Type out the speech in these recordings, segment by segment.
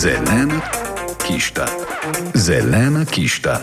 Zelena kišta. Zelena kišta.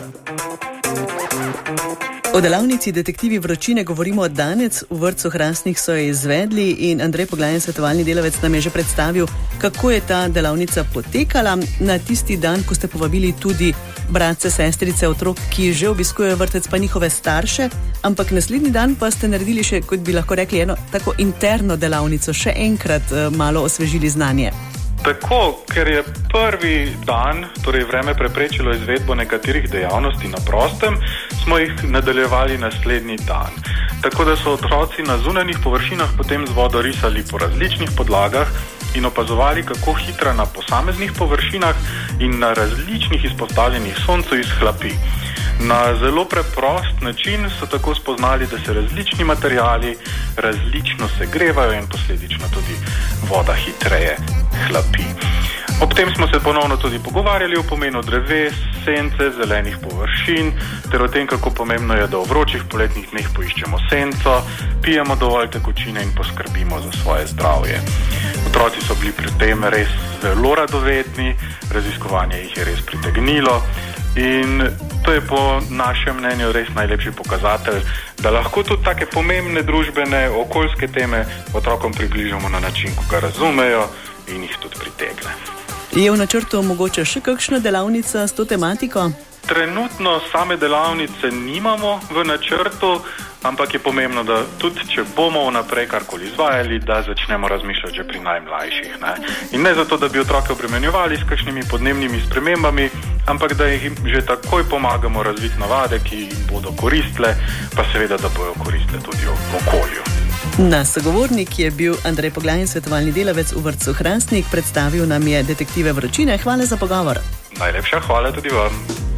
O delavnici Detektivi vročine govorimo danes. V vrtcu Hrastnik so jo izvedli in Andrej Poglajen, svetovalni delavec, nam je že predstavil, kako je ta delavnica potekala na tisti dan, ko ste povabili tudi bratce, sestrice, otrok, ki že obiskujejo vrtec, pa njihove starše, ampak naslednji dan pa ste naredili še, kot bi lahko rekli, eno tako interno delavnico, še enkrat malo osvežili znanje. Tako, ker je prvi dan, torej vreme preprečilo izvedbo nekaterih dejavnosti na prostem, smo jih nadaljevali naslednji dan. Tako da so otroci na zunanjih površinah potem z vodo risali po različnih podlagah in opazovali, kako hitra na posameznih površinah in na različnih izpostavljenih soncu izhlapi. Na zelo preprost način so tako spoznali, da se različni materiali različno segrevajo in posledično tudi voda hitreje hlapi. Ob tem smo se ponovno tudi pogovarjali o pomenu dreves, sence, zelenih površin, ter o tem, kako pomembno je, da v vročih poletnih dneh poiščemo senco, pijemo dovolj tekočine in poskrbimo za svoje zdravje. Otroci so bili pri tem res zelo radovedni, raziskovanje jih je res pritegnilo in to je po našem mnenju res najlepši pokazatelj, da lahko tudi take pomembne družbene, okoljske teme otrokom približamo na način, ko ga razumejo in jih tudi pritegne. Je v načrtu mogoče še kakšna delavnica s to tematiko? Trenutno same delavnice nimamo v načrtu, ampak je pomembno, da tudi če bomo vnaprej karkoli izvajali, da začnemo razmišljati že pri najmlajših. In ne zato, da bi otroke obremenjevali s kakšnimi podnebnimi spremembami, ampak da jim že takoj pomagamo razviti navade, ki jim bodo koristile, pa seveda, da bojo koristile tudi v okolju. Naš sogovornik je bil Andrej Poglajen, svetovalni delavec v vrtcu Hrastnik. Predstavil nam je Detektive vročine. Hvala za pogovor. Najlepša hvala tudi vam.